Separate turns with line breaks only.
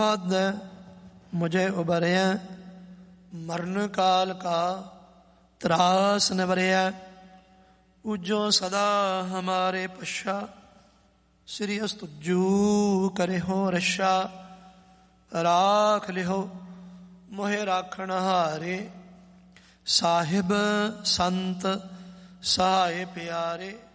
मुझे उबरिया मरण काल का त्रास निवरिया। उज्जो सदा हमारे पश्चा श्री अस्तुजू करे हो रशा। राख लिहो मोहे राखण हारे साहिब संत सहाय प्यारे।